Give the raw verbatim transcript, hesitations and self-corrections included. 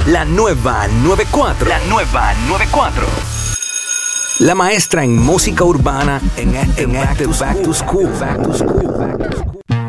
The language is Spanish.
La nueva noventa y cuatro. La nueva noventa y cuatro. La maestra en música urbana en este, en este Back to School. Back to School. Back to School.